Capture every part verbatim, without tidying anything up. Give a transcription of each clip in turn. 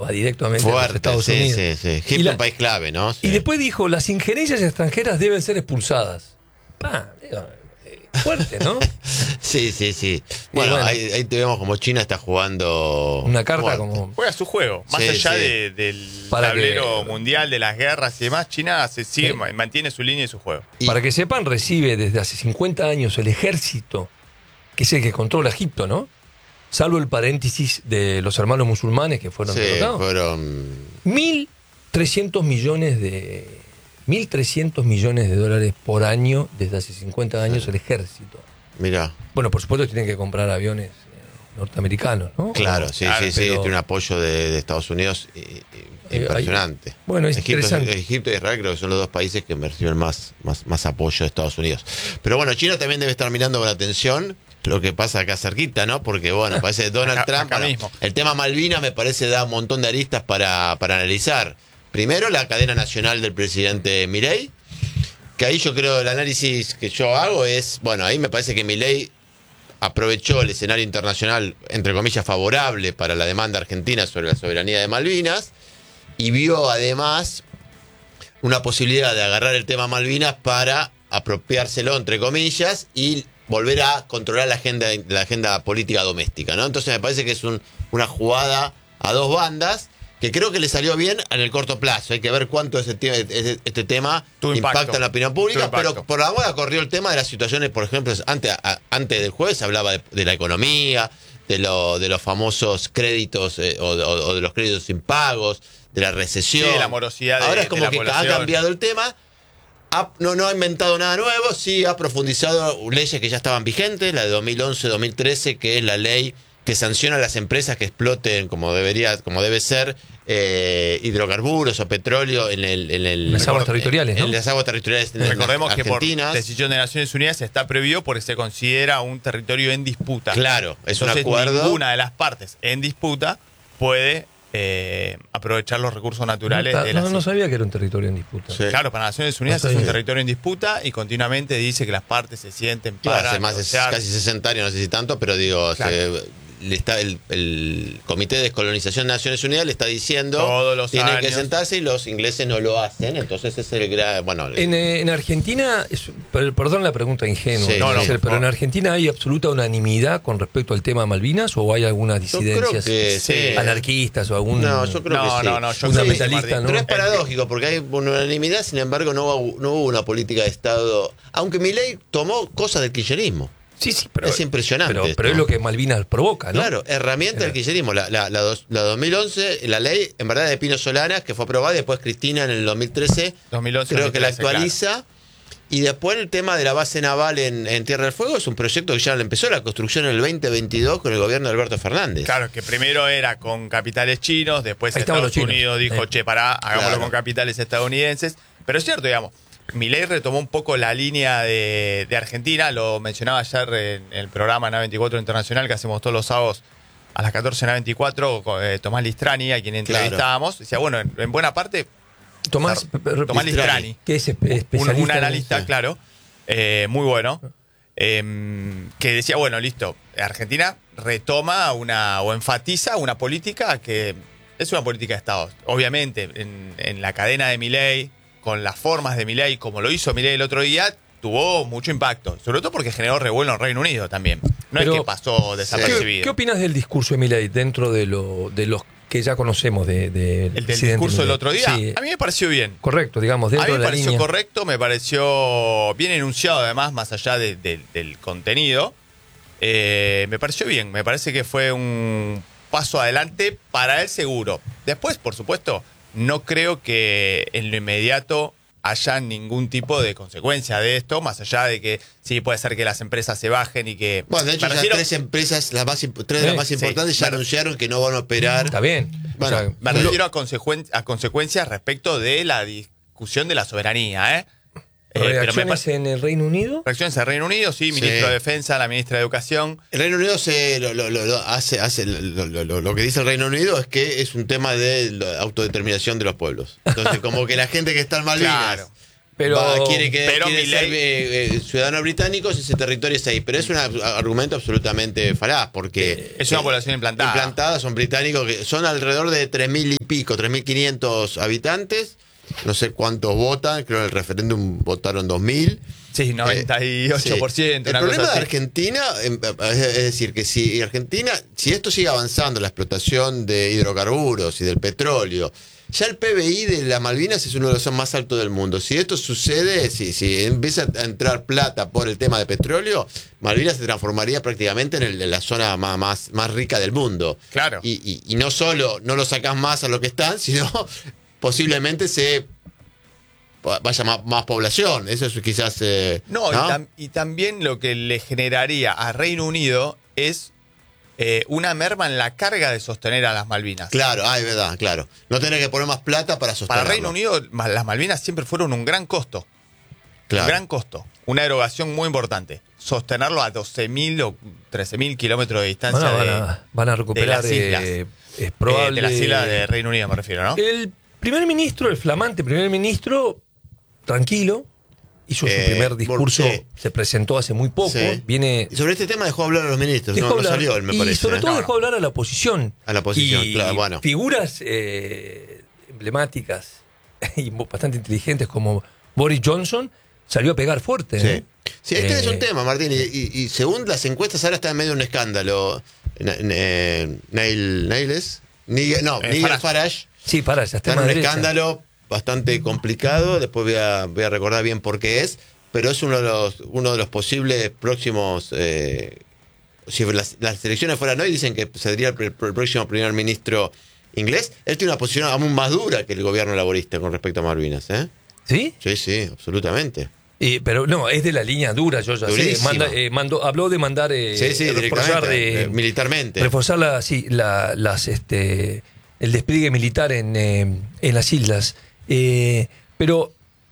va directamente Fuerte, a los Estados sí, Unidos. Sí, sí, Egipto Y la- es un país clave, ¿no? Sí. Y después dijo, las injerencias extranjeras deben ser expulsadas. Ah, digo, eh, fuerte, ¿no? Sí, sí, sí. Bueno, bueno. ahí, ahí te vemos como China está jugando... Una carta fuerte. como... Juega su juego. Más Sí, allá sí. de- del Para tablero que- mundial, de las guerras y demás, China se sigue, Sí. mantiene su línea y su juego. Y- Para que sepan, recibe desde hace cincuenta años el ejército, que es el que controla Egipto, ¿no? Salvo el paréntesis de los hermanos musulmanes que fueron Sí, derrotados. fueron... mil trescientos millones de mil trescientos millones de dólares por año desde hace cincuenta años el ejército. Mirá. Bueno, por supuesto tienen que comprar aviones eh, norteamericanos, ¿no? Claro, sí, Claro, sí, sí. pero- Tiene un apoyo de, de Estados Unidos y- y- Eh, impresionante. hay- bueno, es Egipto, interesante. Egipto y Israel creo que son los dos países que reciben más, más, más apoyo de Estados Unidos. Pero bueno, China también debe estar mirando con atención lo que pasa acá cerquita, ¿no? Porque bueno, parece que Donald Acá- Trump... acá bueno, mismo. el tema Malvinas me parece da un montón de aristas para, para analizar. Primero, la cadena nacional del presidente Milei, que ahí yo creo el análisis que yo hago es, bueno, ahí me parece que Milei aprovechó el escenario internacional, entre comillas, favorable para la demanda argentina sobre la soberanía de Malvinas y vio además una posibilidad de agarrar el tema Malvinas para apropiárselo, entre comillas, y volver a controlar la agenda, la agenda política doméstica, ¿no? Entonces me parece que es un- una jugada a dos bandas que creo que le salió bien en el corto plazo. Hay que ver cuánto ese te- ese- este tema Tuvo impacta impacto. en la opinión pública, Tuvo impacto. pero por ahora corrió el tema de las situaciones, por ejemplo, antes, a- antes del jueves se hablaba de, de la economía, de, lo, de los famosos créditos eh, o, o- o de los créditos impagos, de la recesión. Sí, de la morosidad de- Ahora es de como la que ha población. cambiado el tema. Ha- no, no ha inventado nada nuevo, sí ha profundizado leyes que ya estaban vigentes, la de dos mil once dos mil trece, que es la ley que sanciona a las empresas que exploten como debería, como debe ser, eh, hidrocarburos o petróleo en el, en el- Las aguas territoriales, en, ¿no? en las aguas territoriales en Recordemos las que por argentinas. decisión de Naciones Unidas está prohibido porque se considera un territorio en disputa. Claro, es un Entonces, acuerdo. ninguna de las partes en disputa puede eh, aprovechar los recursos naturales no, de la no, no sabía que era un territorio en disputa. Sí. Claro, para Naciones Unidas No es un sabía. territorio en disputa y continuamente dice que las partes se sienten Claro, para hace más de negociar. casi sesenta años, no sé si tanto, pero digo, Claro. se- le está el, el Comité de Descolonización de Naciones Unidas le está diciendo Todos los tienen que años. sentarse y los ingleses no lo hacen, entonces ese es el gran, bueno, En, eh, en Argentina, es- per- perdón la pregunta ingenua, Sí, no, no, Marcel, por pero en favor. Argentina hay absoluta unanimidad con respecto al tema Malvinas o hay algunas yo creo disidencias que sí. anarquistas o algún... No, yo creo No, que sí. no, no, yo Fundamentalista, creo que sí, ¿no? Pero es paradójico, porque hay unanimidad, sin embargo, no hubo, no hubo una política de Estado. Aunque Milei tomó cosas del kirchnerismo. Sí, sí, pero, Es impresionante Pero, esto. pero es lo que Malvinas provoca, ¿no? Claro, herramienta del Era- kirchnerismo. La, la, la, dos- la dos mil once, la ley, en verdad, de Pino Solanas, que fue aprobada, y después Cristina en el dos mil trece, dos mil once, creo que la dos mil trece, actualiza. Y después el tema de la base naval en, en Tierra del Fuego es un proyecto que ya empezó la construcción en el veinte veintidós con el gobierno de Alberto Fernández. Claro, que primero era con capitales chinos, después Ahí estaban Estados los chinos. Unidos dijo, Eh. che, pará, hagámoslo Claro. con capitales estadounidenses. Pero es cierto, digamos, Milei retomó un poco la línea de, de Argentina, lo mencionaba ayer en el programa en A veinticuatro Internacional que hacemos todos los sábados a las catorce en A veinticuatro, con eh, Tomás Listrani, a quien entrevistábamos. Decía, bueno, en, en buena parte, Tomás, Tomás pe- pe- Listrani, que es espe- un, especialista un en- analista, sí. claro, eh, muy bueno, eh, que decía, bueno, listo, Argentina retoma una o enfatiza una política que es una política de Estado. Obviamente, en, en la cadena de Milei, con las formas de Milei, como lo hizo Milei el otro día, tuvo mucho impacto, sobre todo porque generó revuelo en Reino Unido también. No Pero- es que pasó ¿Qué, desapercibido. qué opinas del discurso de Milei dentro de, lo, de los que ya conocemos de, de El del discurso del otro día, Sí, a mí me pareció bien. correcto, digamos, A dentro mí de me la pareció línea. correcto, me pareció bien enunciado además, más allá de- de- del contenido. Eh, me pareció bien, me parece que fue un paso adelante para él seguro. Después, por supuesto, no creo que en lo inmediato haya ningún tipo de consecuencia de esto, más allá de que sí puede ser que las empresas se bajen y que... Bueno, de hecho, me ya refiero- tres empresas, las más, imp- tres de Sí, las más sí. importantes, ya Me- anunciaron que no van a operar. Está bien. Bueno, O sea, Me Lo- refiero a, consecuen- a consecuencias respecto de la discusión de la soberanía, ¿eh? Eh, pero me reacciones parece- en el Reino Unido. Reacciones en Reino Unido, sí, Sí. ministro de Defensa, la ministra de Educación. El Reino Unido se lo, lo- lo- lo hace, hace lo, lo- lo- lo que dice el Reino Unido es que es un tema de la autodeterminación de los pueblos. Entonces, como que la gente que está en Malvinas Claro. Pero, Va, quiere que pero quiere ser Milei- eh, eh, ciudadanos británicos, ese territorio es ahí. Pero es un argumento absolutamente falaz, porque Es una eh, población implantada. implantada, son británicos, que son alrededor de tres mil y pico, tres mil quinientos habitantes. No sé cuántos votan, creo que en el referéndum votaron dos mil. Sí, noventa y ocho por ciento. Sí. El una problema cosa de así. Argentina em, es decir, que si Argentina, si esto sigue avanzando, la explotación de hidrocarburos y del petróleo, ya el P B I de las Malvinas es uno de los son más altos del mundo. Si esto sucede, si, si empieza a entrar plata por el tema de petróleo, Malvinas se transformaría prácticamente en, el, en la zona más, más, más rica del mundo. Claro. Y, y, y no solo no lo sacás más a lo que están, sino posiblemente se vaya más, más población. Eso es quizás... Eh, No, ¿no? Y, tam- y también lo que le generaría a Reino Unido es eh, una merma en la carga de sostener a las Malvinas. Claro, ah, es verdad, claro. No tener que poner más plata para sostenerlo. Para Reino Unido, ma- las Malvinas siempre fueron un gran costo. Claro. Un gran costo. Una erogación muy importante. Sostenerlo a doce mil o trece mil kilómetros de distancia van, a, de, van, a, van a recuperar. de las islas. eh, es eh, probable. de las islas de Reino Unido, me refiero, ¿no? El primer ministro, el flamante primer ministro, tranquilo, hizo Eh, su primer discurso, sí. se presentó hace muy poco, Sí. viene... Y sobre este tema dejó hablar a los ministros, dejó no, no hablar, salió él, me y parece. sobre ¿eh? todo No, dejó hablar a la oposición. A la oposición, y claro, bueno. Figuras eh, emblemáticas y bastante inteligentes como Boris Johnson salió a pegar fuerte. Sí. ¿eh? Sí, este Eh, es un tema, Martín, y, y- y según las encuestas ahora está en medio de un escándalo. Na- eh, Neil, Nailes, Nigel, no, Eh, Nigel Farage. Farage, Sí, para, ya está está en más un derecha. escándalo bastante complicado, después voy a, voy a recordar bien por qué es, pero es uno de los, uno de los posibles próximos... eh, si las, las elecciones fueran hoy, dicen que sería el, pr- el próximo primer ministro inglés. Él tiene una posición aún más dura que el gobierno laborista con respecto a Malvinas, ¿eh? ¿Sí? Sí, sí, absolutamente. Eh, pero no, es de la línea dura, yo ya sé. Durísima. Manda, eh, mandó, habló de mandar eh, Sí, sí, reforzar, directamente, eh, eh, militarmente. reforzar la, sí, la- las, este, el despliegue militar en, eh, en las islas. Eh, pero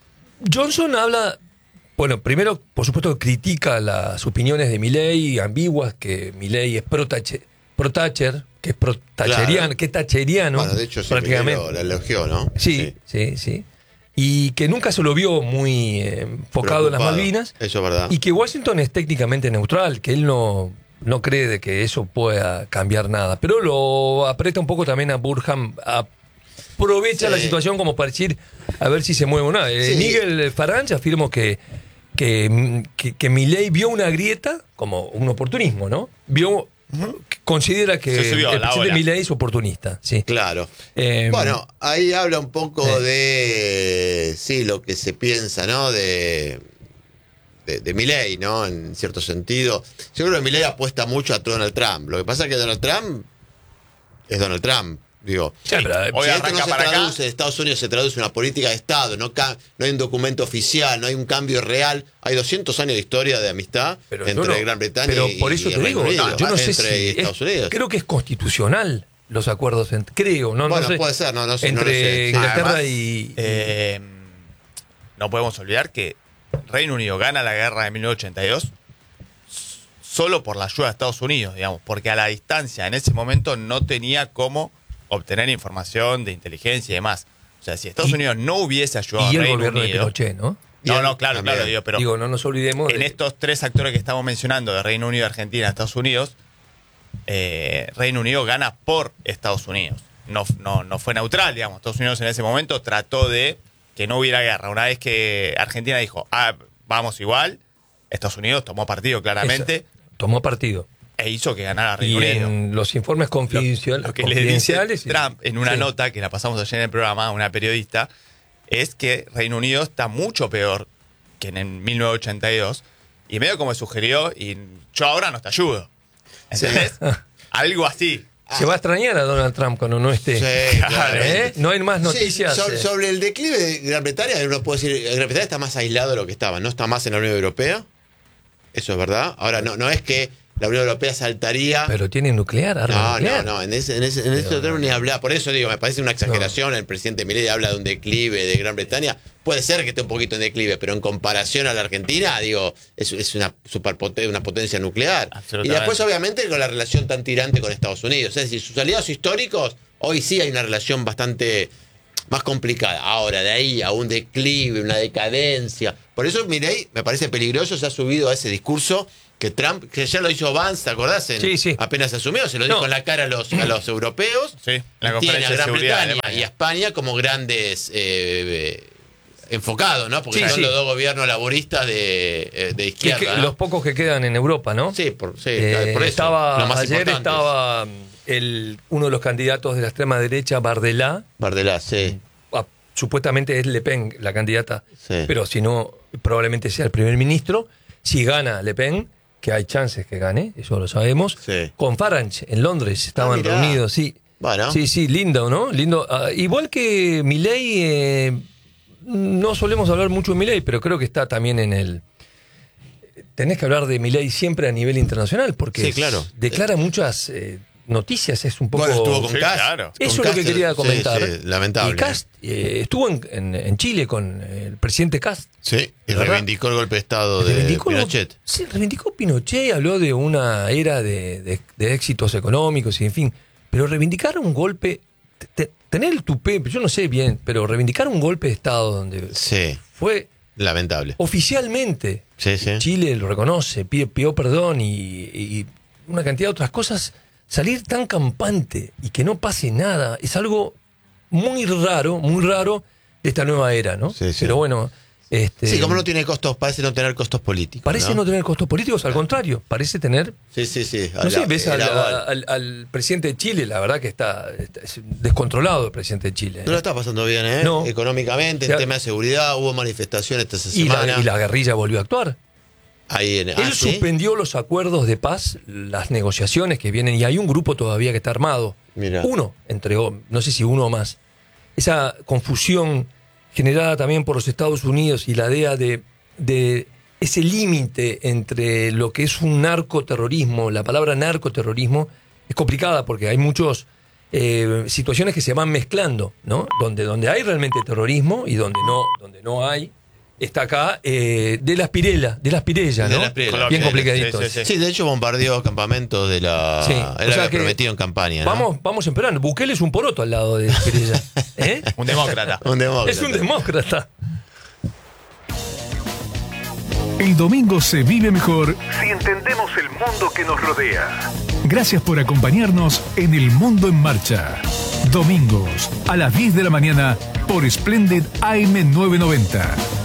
Johnson habla, bueno, primero, por supuesto, critica las opiniones de Milei, ambiguas, que Milei es pro-Thatcher, pro-Thatcher, que es pro-thatcheriano, Claro. que es thatcheriano, Bueno, de hecho, sí, prácticamente. Milei lo- la elogió, ¿no? Sí, sí, sí. Y que nunca se lo vio muy eh, enfocado en las Preocupado. Malvinas. Eso es verdad. Y que Washington es técnicamente neutral, que él no, no cree de que eso pueda cambiar nada. Pero lo aprieta un poco también a Burham. Aprovecha Sí. la situación como para decir a ver si se mueve o no. Eh, Sí. Nigel Farage afirmó que, que, que, que Milei vio una grieta como un oportunismo, ¿no? Vio, considera que Se subió a el la presidente ola. Milei es oportunista. Sí. Claro. Eh, Bueno, ahí habla un poco eh. de, sí, lo que se piensa, ¿no? De, de, de Milei, ¿no? En cierto sentido. Yo creo que Milei apuesta mucho a Donald Trump. Lo que pasa es que Donald Trump es Donald Trump. Digo, Sí, pero, Hoy si esto no arranca se para acá. traduce, en Estados Unidos se traduce en una política de Estado, no, ca- no hay un documento oficial, no hay un cambio real. Hay doscientos años de historia de amistad Pero yo entre no- Gran Bretaña pero y, por eso y te Reino digo, Unido, no, yo no sé entre si Estados es- Unidos. creo que es constitucional los acuerdos entre, creo, no, Bueno, no sé, puede ser, no, no sé, no entre lo sé. Sí. Inglaterra Además, y, Eh, no podemos olvidar que Reino Unido gana la guerra de mil novecientos ochenta y dos solo por la ayuda de Estados Unidos, digamos, porque a la distancia en ese momento no tenía cómo obtener información de inteligencia y demás. O sea, si Estados Y- Unidos no hubiese ayudado y a el Reino gobierno de Unido... Pinochet, ¿no? No, no, claro, También. claro, digo, pero Digo, no nos olvidemos en de- estos tres actores que estamos mencionando, de Reino Unido, Argentina, Estados Unidos, eh, Reino Unido gana por Estados Unidos. No, no, no fue neutral, digamos. Estados Unidos en ese momento trató de que no hubiera guerra. Una vez que Argentina dijo, ah, vamos igual, Estados Unidos tomó partido claramente Esa- tomó partido. e hizo que ganara Reino Y Unido. en los informes Lo, confidencial- lo que le dice confidenciales. Trump en una Sí. nota que la pasamos ayer en el programa a una periodista es que Reino Unido está mucho peor que en mil novecientos ochenta y dos y medio como sugirió y yo ahora no te ayudo. ¿Entendés? Algo así. Se va a extrañar a Donald Trump cuando no esté. Sí, claro. ¿Eh? No hay más Sí, noticias. sobre, eh. sobre el declive de Gran Bretaña, uno puede decir, Gran Bretaña está más aislado de lo que estaba, no está más en la Unión Europea. Eso es verdad. Ahora, no, no es que la Unión Europea saltaría. Pero tiene nuclear, arma No, no, nuclear. no, en ese, en ese, en ese Pero- terreno ni hablar. Por eso digo, me parece una exageración. El presidente Milei habla de un declive de Gran Bretaña. Puede ser que esté un poquito en declive, pero en comparación a la Argentina, digo, es, es una superpotencia, una potencia nuclear. Y Absolutamente. después, obviamente, con la relación tan tirante con Estados Unidos. Es decir, sus aliados históricos, hoy sí hay una relación bastante más complicada. Ahora, de ahí a un declive, una decadencia. Por eso Milei me parece peligroso, se ha subido a ese discurso que Trump, que ya lo hizo Vance, ¿te acordás? En, Sí, sí. Apenas asumió, se lo No. dijo en la cara a los, a los europeos. Sí, en la Y tiene conferencia a de Gran seguridad de Bretaña Alemania. y a España como grandes eh, eh, enfocados, ¿no? Porque Sí, son sí. los dos gobiernos laboristas de, eh, de Que- izquierda. que- ¿no? Los pocos que quedan en Europa, ¿no? Sí, por, sí, Eh, por eso. estaba, los más ayer importantes. estaba el, uno de los candidatos de la extrema derecha, Bardella. Bardelá, sí. Ah, supuestamente es Le Pen la candidata, Sí. pero si no, probablemente sea el primer ministro. Si gana Le Pen, que hay chances que gane, eso lo sabemos. Sí. Con Farage en Londres estaban Ah, mirá. reunidos, sí. Bueno. Sí, sí, lindo, ¿no? Lindo. Ah, igual que Milei, eh, no solemos hablar mucho de Milei, pero creo que está también en el... Tenés que hablar de Milei siempre a nivel internacional, porque Sí, es- claro. declara muchas eh, noticias, es un poco... Bueno, estuvo con Sí, Cast. claro. Eso es Con lo que Cast, quería sí, comentar. sí, lamentable. Y Cast eh, estuvo en, en- en Chile con el presidente Cast. Sí, y ¿Verdad? reivindicó el golpe de Estado de Reivindicó- Pinochet. Sí, reivindicó Pinochet, habló de una era de, de- de éxitos económicos y en fin. Pero reivindicar un golpe, te- te- tener el tupé, yo no sé bien, pero reivindicar un golpe de Estado donde Sí, fue lamentable. oficialmente, Sí, sí. Chile lo reconoce, pide, pidió perdón y, y una cantidad de otras cosas, salir tan campante y que no pase nada, es algo muy raro, muy raro de esta nueva era, ¿no? Sí, sí. Pero bueno, este, Sí, como no tiene costos, parece no tener costos políticos. parece no, tener costos políticos, al contrario, parece tener... Sí, sí, sí. No sé, La- ves el al, aval. al- al presidente de Chile, la verdad que está, está- es descontrolado el presidente de Chile. No lo está pasando bien, ¿eh? No. Económicamente, en Ya- tema de seguridad, hubo manifestaciones esta y, semana. la, y la guerrilla volvió a actuar. Ahí en, Él ah, ¿sí? suspendió los acuerdos de paz, las negociaciones que vienen, y hay un grupo todavía que está armado. Mirá. Uno, entre, o- no sé si uno o más. Esa confusión generada también por los Estados Unidos y la idea de, de ese límite entre lo que es un narcoterrorismo, la palabra narcoterrorismo, es complicada porque hay muchas situaciones que se van mezclando, ¿no? Donde, donde hay realmente terrorismo y donde no, donde no hay. Está acá eh, de las Pirelas, de las Pirellas, De ¿no? las Pirelas. Bien Sí, complicadito. sí, sí, Sí, de hecho bombardeó campamentos de la... Sí, Él o había sea que prometido en campaña, ¿no? Vamos, vamos esperando. Bukele es un poroto al lado de Pirella. ¿Eh? Un demócrata. Un demócrata. Es un demócrata. El domingo se vive mejor Si entendemos el mundo que nos rodea. gracias por acompañarnos en El Mundo en Marcha. Domingos a las diez de la mañana por Splendid A M novecientos noventa.